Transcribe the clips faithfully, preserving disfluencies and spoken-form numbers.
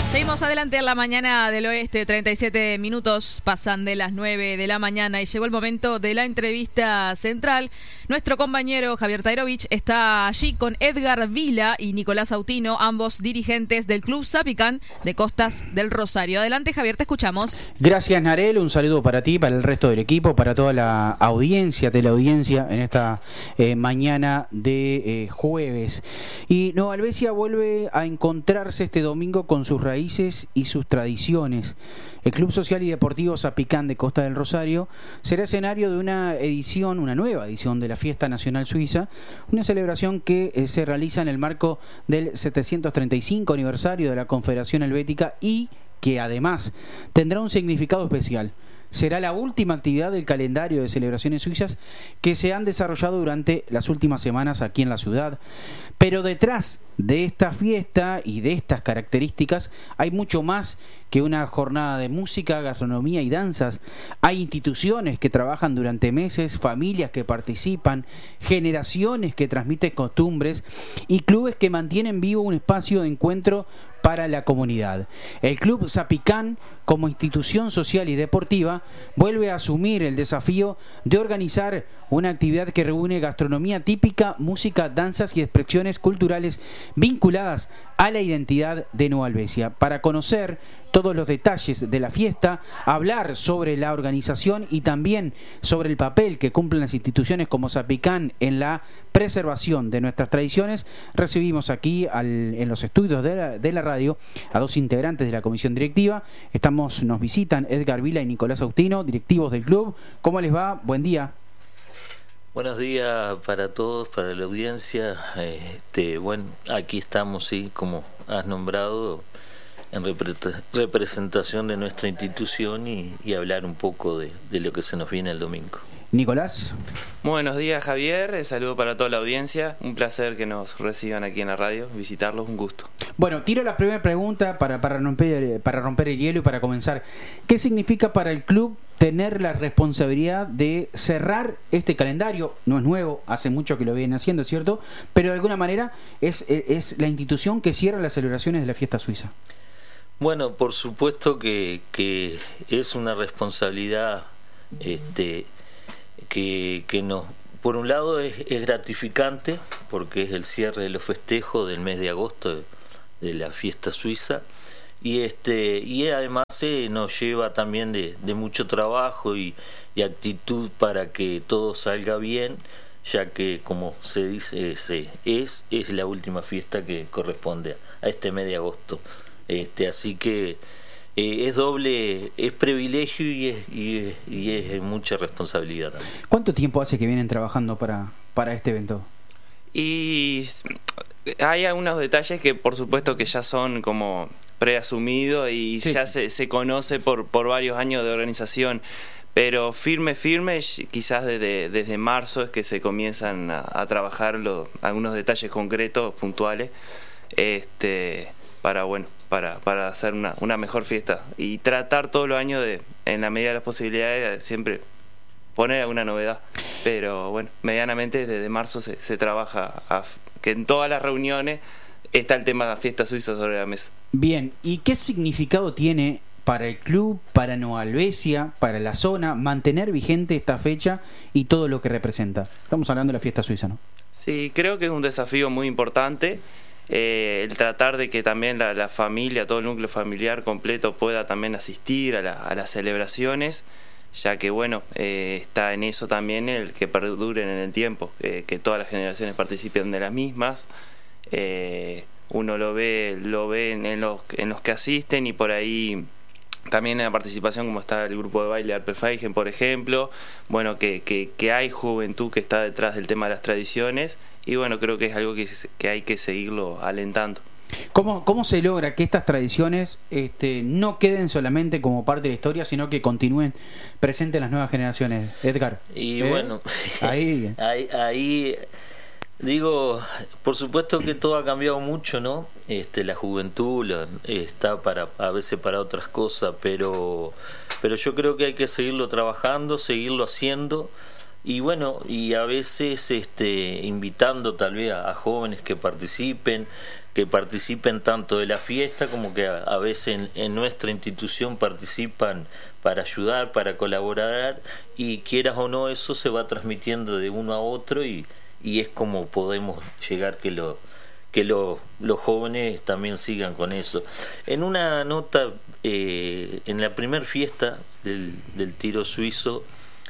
Seguimos adelante en la mañana del oeste, treinta y siete minutos pasan de las nueve de la mañana y llegó el momento de la entrevista central. Nuestro compañero Javier Tairovich está allí con Edgar Vila y Nicolás Autino, ambos dirigentes del Club Zapicán de Costas del Rosario. Adelante, Javier, te escuchamos. Gracias, Narel, un saludo para ti, para el resto del equipo, para toda la audiencia, teleaudiencia en esta eh, mañana de eh, jueves. Y Nueva Helvecia vuelve a encontrarse este domingo con sus raíces y sus tradiciones. El Club Social y Deportivo Zapicán de Costa del Rosario será escenario de una edición, una nueva edición de la Fiesta Nacional Suiza, una celebración que eh, se realiza en el marco del setecientos treinta y cinco aniversario de la Confederación Helvética y que además tendrá un significado especial. Será la última actividad del calendario de celebraciones suizas que se han desarrollado durante las últimas semanas aquí en la ciudad. Pero detrás de esta fiesta y de estas características hay mucho más que una jornada de música, gastronomía y danzas. Hay instituciones que trabajan durante meses, familias que participan, generaciones que transmiten costumbres y clubes que mantienen vivo un espacio de encuentro para la comunidad. El Club Zapicán, como institución social y deportiva, vuelve a asumir el desafío de organizar una actividad que reúne gastronomía típica, música, danzas y expresiones culturales vinculadas a la identidad de Nueva Helvecia. Para conocer todos los detalles de la fiesta, hablar sobre la organización y también sobre el papel que cumplen las instituciones como Zapicán en la preservación de nuestras tradiciones, recibimos aquí al, en los estudios de la, de la radio a dos integrantes de la comisión directiva. Estamos, nos visitan Edgar Vila y Nicolás Autino, directivos del club. ¿Cómo les va? Buen día. Buenos días para todos, para la audiencia. Este, bueno, aquí estamos, sí, como has nombrado, en repre- representación de nuestra institución y, y hablar un poco de, de lo que se nos viene el domingo. Nicolás. Buenos días, Javier, saludo para toda la audiencia, un placer que nos reciban aquí en la radio, visitarlos, un gusto. Bueno, tiro la primera pregunta para, para, romper, para romper el hielo y para comenzar. ¿Qué significa para el club tener la responsabilidad de cerrar este calendario? No es nuevo, hace mucho que lo vienen haciendo, ¿cierto? Pero de alguna manera es, es la institución que cierra las celebraciones de la fiesta suiza. Bueno, por supuesto que, que es una responsabilidad este, que, que nos, por un lado es, es gratificante porque es el cierre de los festejos del mes de agosto de, de la fiesta suiza y este y además eh, nos lleva también de, de mucho trabajo y, y actitud para que todo salga bien, ya que como se dice se, es es la última fiesta que corresponde a, a este mes de agosto. Este, así que eh, es doble, es privilegio y es, y, es, y es mucha responsabilidad también. ¿Cuánto tiempo hace que vienen trabajando para, para este evento? Y hay algunos detalles que por supuesto que ya son como preasumidos y sí. ya se, se conoce por, por varios años de organización, pero firme, firme, quizás desde, desde marzo es que se comienzan a, a trabajar los, algunos detalles concretos, puntuales, este, para bueno para, para hacer una, una mejor fiesta y tratar todos los años de, en la medida de las posibilidades, siempre poner alguna novedad, pero bueno, medianamente desde marzo se, se trabaja a, que en todas las reuniones está el tema de la fiesta suiza sobre la mesa. Bien, ¿y qué significado tiene para el club, para Nueva Helvecia, para la zona, mantener vigente esta fecha y todo lo que representa? Estamos hablando de la fiesta suiza, ¿no? Sí, creo que es un desafío muy importante. Eh, el tratar de que también la, la familia, todo el núcleo familiar completo pueda también asistir a, la, a las celebraciones, ya que bueno, eh, está en eso también el que perduren en el tiempo, eh, que todas las generaciones participen de las mismas. Eh, uno lo ve lo ve en, en, los, en los que asisten y por ahí también en la participación, como está el grupo de baile Alpefeigen, por ejemplo, bueno, que, que, que hay juventud que está detrás del tema de las tradiciones y bueno, creo que es algo que, que hay que seguirlo alentando. ¿Cómo, ¿Cómo se logra que estas tradiciones este, no queden solamente como parte de la historia, sino que continúen presentes en las nuevas generaciones, Edgar? Y ¿Eh? bueno, ahí... ahí, ahí digo, por supuesto que todo ha cambiado mucho, ¿no? Este, la juventud la, está para a veces para otras cosas, pero pero yo creo que hay que seguirlo trabajando, seguirlo haciendo. Y bueno, y a veces este, invitando tal vez a, a jóvenes que participen, que participen tanto de la fiesta como que a, a veces en, en nuestra institución participan para ayudar, para colaborar, y quieras o no eso se va transmitiendo de uno a otro y, y es como podemos llegar que lo que lo, los jóvenes también sigan con eso. En una nota, eh, en la primer fiesta del, del tiro suizo,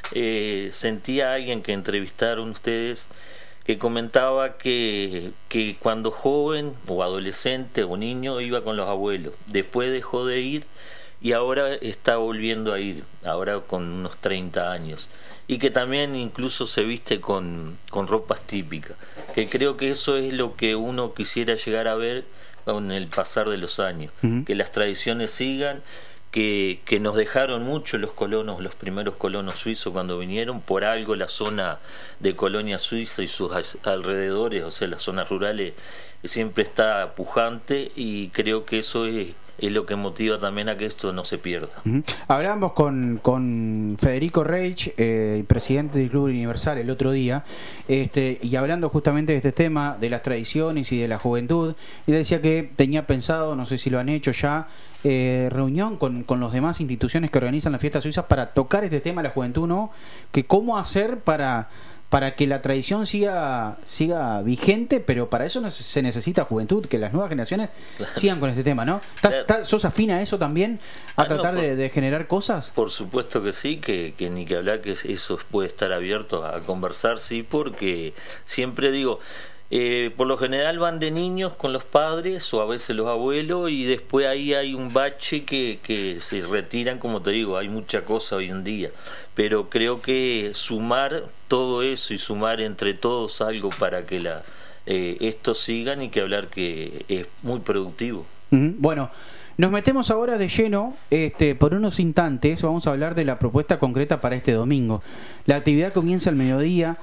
eh, sentí a alguien que entrevistaron ustedes que comentaba que, que cuando joven o adolescente o niño iba con los abuelos, después dejó de ir y ahora está volviendo a ir, ahora con unos treinta años, y que también incluso se viste con, con ropas típicas, que creo que eso es lo que uno quisiera llegar a ver con el pasar de los años, uh-huh. que las tradiciones sigan, que, que nos dejaron mucho los colonos, los primeros colonos suizos cuando vinieron, por algo la zona de colonia suiza y sus alrededores, o sea las zonas rurales, siempre está pujante, y creo que eso es es lo que motiva también a que esto no se pierda. Uh-huh. Hablamos con, con Federico Reich, eh, presidente del Club Universal, el otro día, este, y hablando justamente de este tema, de las tradiciones y de la juventud, y decía que tenía pensado, no sé si lo han hecho ya, eh, reunión con, con las demás instituciones que organizan las fiestas suizas para tocar este tema de la juventud, ¿no? Que cómo hacer para... para que la tradición siga siga vigente, pero para eso se necesita juventud, que las nuevas generaciones claro. sigan con este tema, ¿no? ¿Estás, estás, ¿Sos afín a eso también? ¿A ah, tratar no, por, de, de generar cosas? Por supuesto que sí, que, que ni que hablar que eso puede estar abierto a conversar, sí, porque siempre digo... Eh, por lo general van de niños con los padres o a veces los abuelos, y después ahí hay un bache que, que se retiran, como te digo, hay mucha cosa hoy en día, pero creo que sumar todo eso y sumar entre todos algo para que la eh, esto sigan, y que hablar que es muy productivo. Uh-huh. Bueno, nos metemos ahora de lleno, este, por unos instantes vamos a hablar de la propuesta concreta para este domingo. La actividad comienza al mediodía.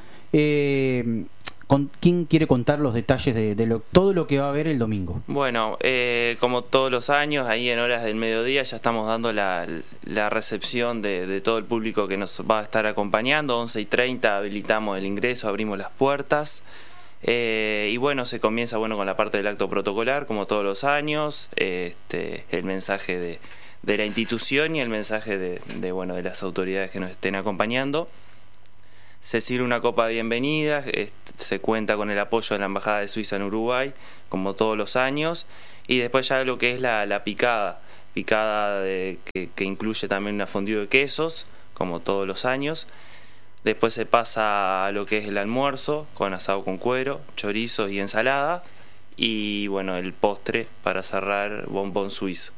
eh, Con, ¿Quién quiere contar los detalles de, de lo, todo lo que va a haber el domingo? Bueno, eh, como todos los años, ahí en horas del mediodía ya estamos dando la, la recepción de, de todo el público que nos va a estar acompañando. once y treinta habilitamos el ingreso, abrimos las puertas. Eh, y bueno, se comienza bueno con la parte del acto protocolar, como todos los años. Eh, este, el mensaje de, de la institución y el mensaje de, de, bueno, de las autoridades que nos estén acompañando. Se sirve una copa de bienvenida, se cuenta con el apoyo de la Embajada de Suiza en Uruguay, como todos los años, y después ya lo que es la, la picada, picada de, que, que incluye también una fondue de quesos, como todos los años. Después se pasa a lo que es el almuerzo, con asado con cuero, chorizos y ensalada, y bueno, el postre para cerrar, bombón suizo.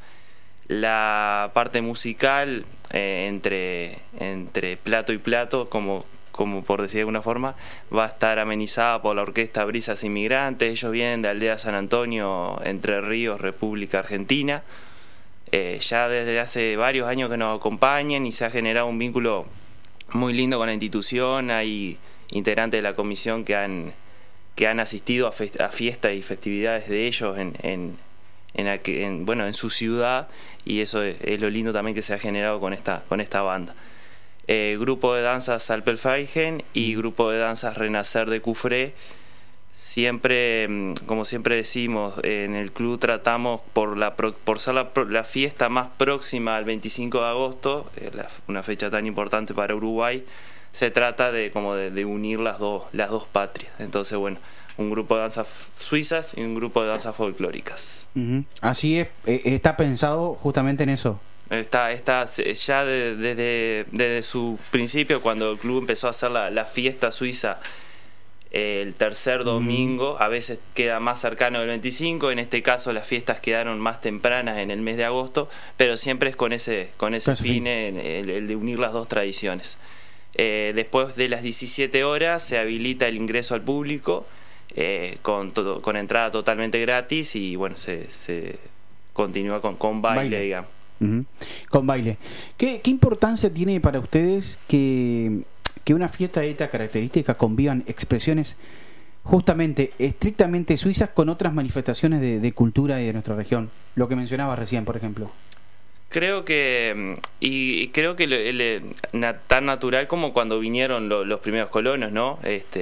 La parte musical, eh, entre, entre plato y plato, como... como por decir de alguna forma, va a estar amenizada por la orquesta Brisas Inmigrantes. Ellos vienen de Aldea San Antonio, Entre Ríos, República Argentina. Eh, ya desde hace varios años que nos acompañan y se ha generado un vínculo muy lindo con la institución. Hay integrantes de la comisión que han que han asistido a, fest- a fiestas y festividades de ellos en, en, en, aqu- en, bueno, en su ciudad, y eso es, es lo lindo también que se ha generado con esta, con esta banda. Eh, grupo de danzas Alpelfeigen y grupo de danzas Renacer de Cufré. Siempre, como siempre decimos, en el club tratamos por la por ser la, la fiesta más próxima al veinticinco de agosto, eh, la, una fecha tan importante para Uruguay, se trata de como de, de unir las dos las dos patrias. Entonces, bueno, un grupo de danzas suizas y un grupo de danzas folclóricas. Uh-huh. Así es, eh, está pensado justamente en eso. Está, está ya de, de, de, desde su principio, cuando el club empezó a hacer la, la fiesta suiza eh, el tercer domingo, mm. a veces queda más cercano del veinticinco, en este caso las fiestas quedaron más tempranas en el mes de agosto, pero siempre es con ese, con ese fin, fin. El, el de unir las dos tradiciones. Eh, después de las diecisiete horas se habilita el ingreso al público eh, con, todo, con entrada totalmente gratis, y bueno, se, se continúa con, con baile, baile. digamos. Uh-huh. Con baile. ¿Qué, ¿Qué importancia tiene para ustedes que, que una fiesta de esta característica convivan expresiones justamente estrictamente suizas con otras manifestaciones de, de cultura y de nuestra región? Lo que mencionabas recién, por ejemplo. Creo que y creo que le, le, na, tan natural como cuando vinieron lo, los primeros colonos, ¿no? Este,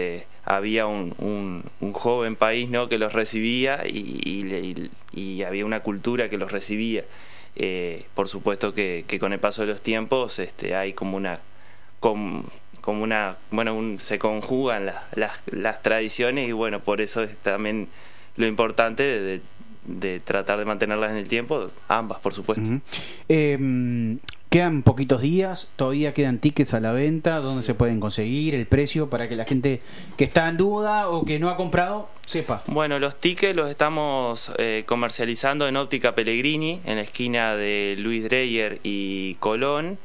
había un, un, un joven país, ¿no?, que los recibía y, y, y, y había una cultura que los recibía. Eh, por supuesto que, que con el paso de los tiempos este, hay como una... Como, como una bueno un, se conjugan las, las, las tradiciones y bueno, por eso es también lo importante de, de, de tratar de mantenerlas en el tiempo, ambas por supuesto. Uh-huh. eh, quedan poquitos días, todavía quedan tickets a la venta, ¿dónde sí. se pueden conseguir? El precio para que la gente que está en duda o que no ha comprado sepa. Bueno, los tickets los estamos eh, comercializando en Óptica Pellegrini, en la esquina de Luis Dreyer y Colón.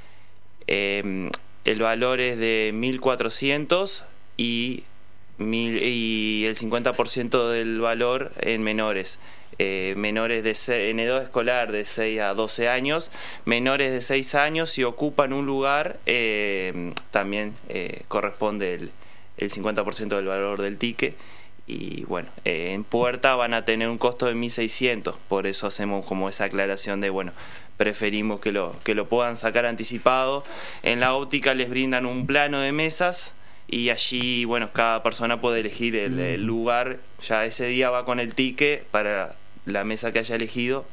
eh, El valor es de mil cuatrocientos y, mil, y el cincuenta por ciento del valor en menores. Eh, menores de seis, en edad escolar de seis a doce años, menores de seis años, si ocupan un lugar, eh, también eh, corresponde el, el cincuenta por ciento del valor del ticket. Y bueno, eh, en puerta van a tener un costo de mil seiscientos, por eso hacemos como esa aclaración de, bueno, preferimos que lo, que lo puedan sacar anticipado. En la óptica les brindan un plano de mesas y allí, bueno, cada persona puede elegir el, el lugar, ya ese día va con el ticket para la mesa que haya elegido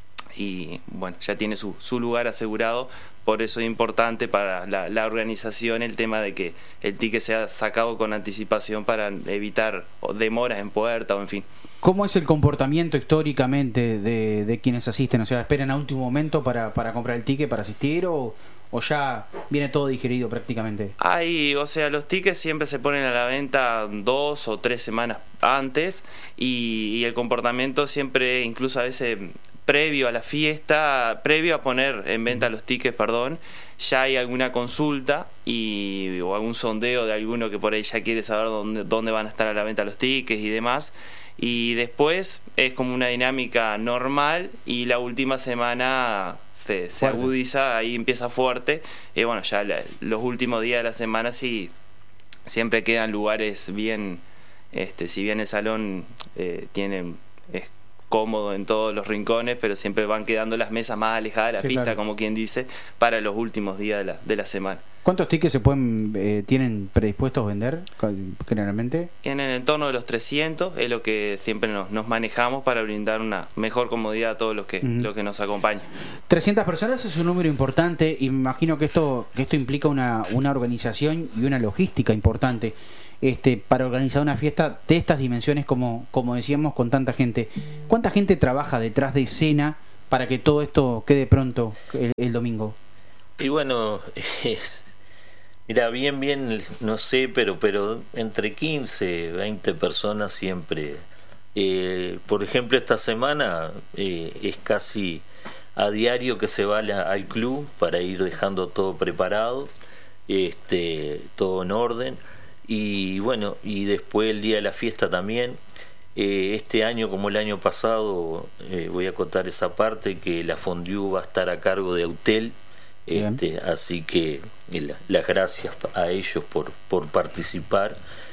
y bueno, ya tiene su, su lugar asegurado. Por eso es importante para la, la organización el tema de que el ticket sea sacado con anticipación para evitar demoras en puerta o en fin. ¿Cómo es el comportamiento históricamente de, de quienes asisten? O sea, ¿esperan a último momento para, para comprar el ticket, para asistir o, o ya viene todo digerido prácticamente? Hay, o sea, los tickets siempre se ponen a la venta dos o tres semanas antes y, y el comportamiento siempre, incluso a veces previo a la fiesta, previo a poner en venta los tickets, perdón, ya hay alguna consulta y o algún sondeo de alguno que por ahí ya quiere saber dónde, dónde van a estar a la venta los tickets y demás. Y después es como una dinámica normal y la última semana se, se agudiza, ahí empieza fuerte. Y bueno, ya la, los últimos días de la semana sí siempre quedan lugares bien, este, si bien el salón eh, tiene... Es, cómodo en todos los rincones, pero siempre van quedando las mesas más alejadas de la sí, pista, claro. como quien dice, para los últimos días de la, de la semana. ¿Cuántos tickets se pueden eh, tienen predispuestos a vender generalmente? En el entorno de los trescientos es lo que siempre nos, nos manejamos para brindar una mejor comodidad a todos los que, uh-huh. los que nos acompañan. trescientas personas es un número importante y me imagino que esto, que esto implica una, una organización y una logística importante. Este, para organizar una fiesta de estas dimensiones, como, como decíamos, con tanta gente. ¿Cuánta gente trabaja detrás de escena para que todo esto quede pronto el, el domingo? Y bueno, es, mira, bien, bien, no sé, pero, pero entre quince, veinte personas siempre. Eh, por ejemplo, esta semana eh, es casi a diario que se va la, al club para ir dejando todo preparado, este, todo en orden. Y bueno, y después el día de la fiesta también. Eh, este año, como el año pasado, eh, voy a contar esa parte, que la fondue va a estar a cargo de Autel. Este, así que la, las gracias a ellos por, por participar.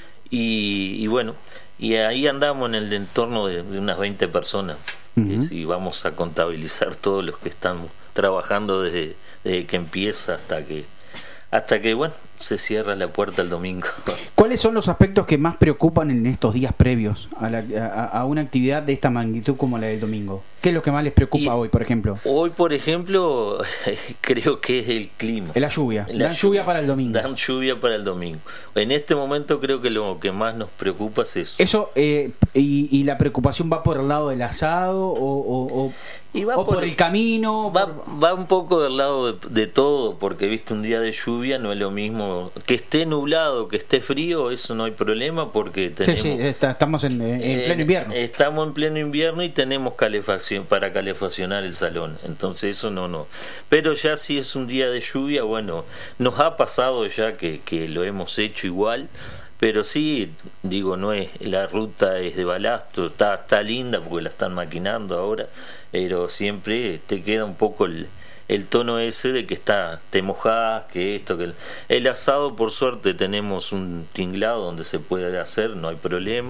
Y, y bueno, y ahí andamos en el entorno de, de unas veinte personas. Uh-huh. eh, si vamos a contabilizar todos los que están trabajando desde, desde que empieza hasta que hasta que bueno se cierra la puerta el domingo. ¿Cuáles son los aspectos que más preocupan en estos días previos a, la, a, a una actividad de esta magnitud como la del domingo? ¿Qué es lo que más les preocupa y hoy, por ejemplo? Hoy, por ejemplo, creo que es el clima. La lluvia. La Dan lluvia, lluvia para el domingo. Dan lluvia para el domingo. En este momento creo que lo que más nos preocupa es eso. Eso, eh, y, y la preocupación va por el lado del asado o, o, o, y va o por, por el camino. Va, por... va un poco del lado de, de todo, porque viste, un día de lluvia no es lo mismo. Que esté nublado, que esté frío, eso no hay problema porque tenemos... Sí, sí, está, estamos en, en pleno invierno. Eh, estamos en pleno invierno y tenemos calefacción para calefaccionar el salón, entonces eso no, no. Pero ya si es un día de lluvia, bueno, nos ha pasado ya que, que lo hemos hecho igual, pero sí, digo, no es, la ruta es de balastro, está, está linda porque la están maquinando ahora, pero siempre te queda un poco el... el tono ese de que está te mojás, que esto, que el, el asado, por suerte tenemos un tinglado donde se puede hacer, no hay problema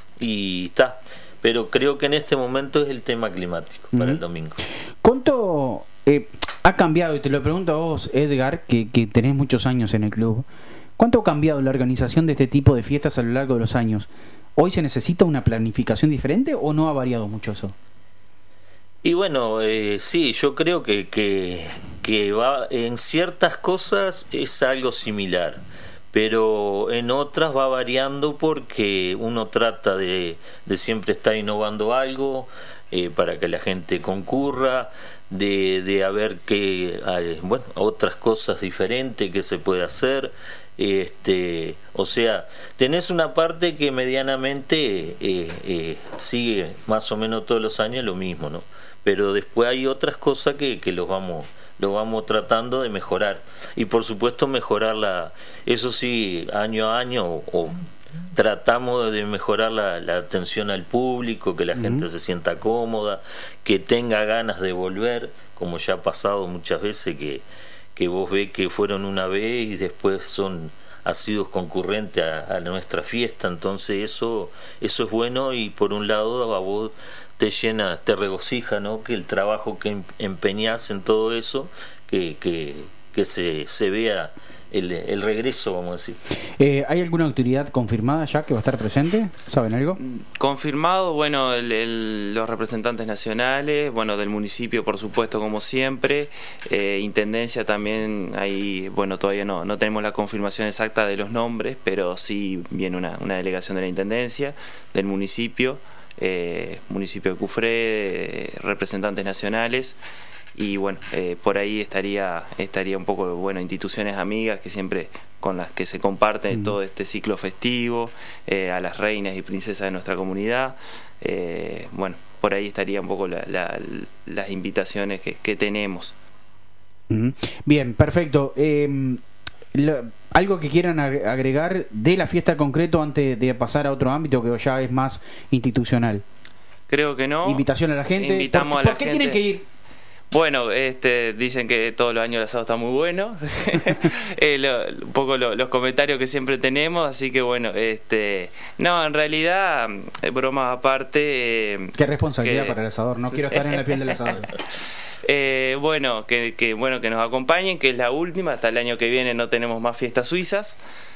y está, pero creo que en este momento es el tema climático para uh-huh. el domingo. ¿Cuánto eh, ha cambiado? Y te lo pregunto a vos, Edgar, que, que tenés muchos años en el club. ¿Cuánto ha cambiado la organización de este tipo de fiestas a lo largo de los años? ¿Hoy se necesita una planificación diferente o no ha variado mucho eso? Y bueno, eh, sí, yo creo que, que, que va en ciertas cosas es algo similar, pero en otras va variando porque uno trata de, de siempre estar innovando algo eh, para que la gente concurra, de, de haber que hay, bueno, otras cosas diferentes que se puede hacer. Este, o sea, tenés una parte que medianamente eh, eh, sigue más o menos todos los años lo mismo, ¿no? Pero después hay otras cosas que, que los vamos lo vamos tratando de mejorar, y por supuesto mejorarla, eso sí, año a año, o, o tratamos de mejorar la, la atención al público, que la uh-huh. gente se sienta cómoda, que tenga ganas de volver, como ya ha pasado muchas veces que, que vos ves que fueron una vez y después son asiduos concurrentes a, a nuestra fiesta. Entonces eso eso es bueno, y por un lado a vos te llena, te regocija, ¿no? Que el trabajo que empeñás en todo eso, que, que, que se, se vea el, el regreso, vamos a decir. Eh, ¿Hay alguna autoridad confirmada ya que va a estar presente? ¿Saben algo? Confirmado, bueno, el, el, los representantes nacionales, bueno, del municipio, por supuesto, como siempre, eh, intendencia también, ahí, bueno, todavía no, no tenemos la confirmación exacta de los nombres, pero sí viene una, una delegación de la intendencia, del municipio, eh, municipio de Cufré, eh, representantes nacionales. Y bueno, eh, por ahí estaría estaría un poco, bueno, instituciones amigas que siempre con las que se comparte mm. todo este ciclo festivo, eh, a las reinas y princesas de nuestra comunidad. Eh, bueno, por ahí estaría un poco la, la, las invitaciones que, que tenemos. Mm. Bien, perfecto. Eh, lo, ¿Algo que quieran agregar de la fiesta concreto antes de pasar a otro ámbito que ya es más institucional? Creo que no. Invitación a la gente. Invitamos ¿Por, a la ¿por qué gente? tienen que ir? Bueno, este, dicen que todos los años el asado está muy bueno. eh, lo, un poco lo, los comentarios que siempre tenemos, así que bueno, este, no, en realidad, eh, bromas aparte. Eh, Qué responsabilidad que... para el asador. No quiero estar en la piel del asador. eh, bueno, que, que bueno que nos acompañen, que es la última. Hasta el año que viene no tenemos más fiestas suizas.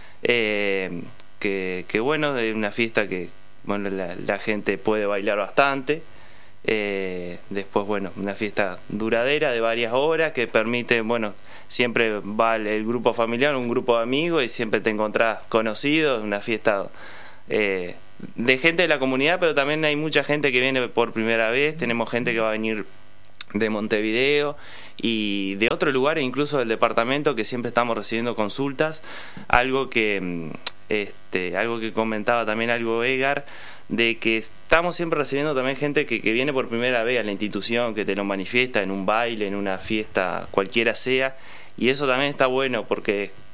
Eh, que, que bueno, es una fiesta que bueno la, la gente puede bailar bastante. Eh, después, bueno, una fiesta duradera de varias horas que permite, bueno, siempre va el, el grupo familiar, un grupo de amigos, y siempre te encontrás conocidos, una fiesta eh, de gente de la comunidad, pero también hay mucha gente que viene por primera vez. Tenemos gente que va a venir de Montevideo y de otros lugares, incluso del departamento, que siempre estamos recibiendo consultas, algo que este, algo que comentaba también algo Edgar, de que estamos siempre recibiendo también gente que, que viene por primera vez a la institución, que te lo manifiesta en un baile, en una fiesta, cualquiera sea, y eso también está bueno porque